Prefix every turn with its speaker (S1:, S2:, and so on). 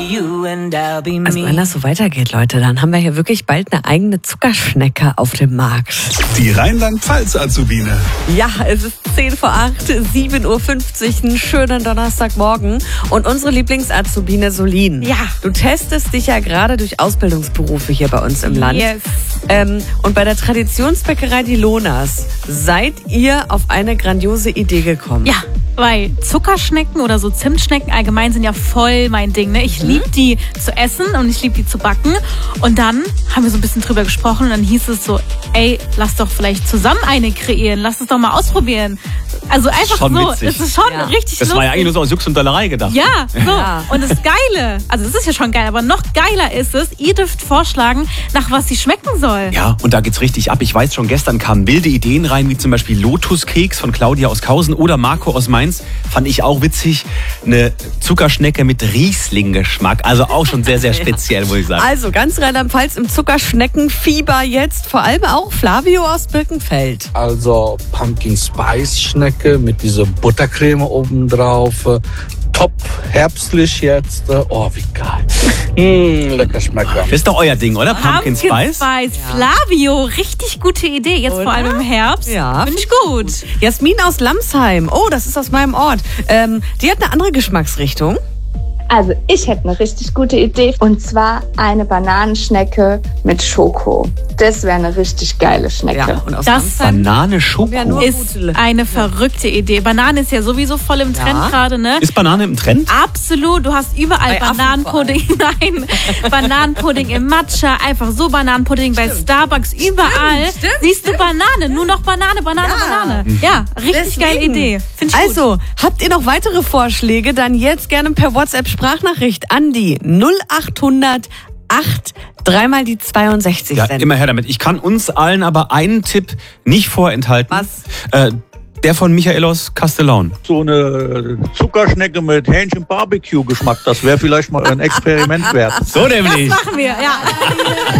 S1: Also wenn das so weitergeht, Leute, dann haben wir hier wirklich bald eine eigene Zuckerschnecke auf dem Markt.
S2: Die Rheinland-Pfalz-Azubine.
S1: Ja, es ist 10:08, 7:50 Uhr, einen schönen Donnerstagmorgen. Und unsere Lieblings-Azubine Solin.
S3: Ja.
S1: Du testest dich ja gerade durch Ausbildungsberufe hier bei uns im Land.
S3: Yes.
S1: Und bei der Traditionsbäckerei Die Lonas seid ihr auf eine grandiose Idee gekommen.
S3: Ja, weil Zuckerschnecken oder so Zimtschnecken allgemein sind ja voll mein Ding. Ne? Ich liebe die zu essen und ich liebe die zu backen. Und dann haben wir so ein bisschen drüber gesprochen und dann hieß es so, ey, lass doch vielleicht zusammen eine kreieren. Lass es doch mal ausprobieren. Also einfach
S4: schon
S3: so,
S4: witzig.
S3: es ist schon richtig
S4: Das
S3: lustig.
S4: war ja eigentlich nur so aus Jux und Dollerei gedacht.
S3: Ja, so.
S1: Ja.
S3: Und das Geile, also es ist ja schon geil, aber noch geiler ist es, ihr dürft vorschlagen, nach was sie schmecken soll.
S4: Ja, und da geht's richtig ab. Ich weiß schon, gestern kamen wilde Ideen rein, wie zum Beispiel Lotuskeks von Claudia aus Kausen oder Marco aus Mainz. Fand ich auch witzig. Eine Zuckerschnecke mit Riesling-Geschmack. Also auch schon sehr, sehr speziell, muss ich sagen.
S1: Also ganz Rheinland-Pfalz im Zuckerschneckenfieber jetzt. Vor allem auch Flavio aus Birkenfeld.
S5: Also Pumpkin Spice Schnecke mit dieser Buttercreme obendrauf. Top herbstlich jetzt. Oh, wie geil. Lecker Schmecker.
S4: Das ist doch euer Ding, oder? Pumpkin Spice?
S3: Flavio, richtig gute Idee. Jetzt
S1: Oder?
S3: vor allem im Herbst.
S1: Ja,
S3: Finde ich gut.
S1: Jasmin aus Lamsheim. Oh, das ist aus meinem Ort. Die hat eine andere Geschmacksrichtung.
S6: Also ich hätte eine richtig gute Idee und zwar eine Bananenschnecke mit Schoko. Das wäre eine richtig geile Schnecke.
S1: Ja, und aus
S3: Das
S1: Lamsheim
S4: Banane Schoko.
S1: ja nur
S3: Ist
S1: gute.
S3: eine verrückte Idee. Banane ist ja sowieso voll im Trend
S1: Ja.
S3: gerade, ne?
S4: Ist Banane im Trend?
S3: Absolut, du hast überall
S1: Bei Affen
S3: Bananenpudding, nein, Bananenpudding im Matcha, einfach so Bananenpudding bei Starbucks, überall
S1: Stimmt.
S3: siehst du Banane, nur noch Banane. Ja, richtig geile
S1: Deswegen.
S3: Idee. Find ich gut.
S1: Also, habt ihr noch weitere Vorschläge? Dann jetzt gerne per WhatsApp-Sprachnachricht an die 0800 8 3 die 62
S4: Ja,
S1: senden.
S4: immer her damit. Ich kann uns allen aber einen Tipp nicht vorenthalten.
S1: Was?
S4: Der von Michael aus Castellaun.
S7: So eine Zuckerschnecke mit Hähnchen-Barbecue-Geschmack, das wäre vielleicht mal ein Experiment wert.
S4: So nämlich.
S3: Machen wir, ja.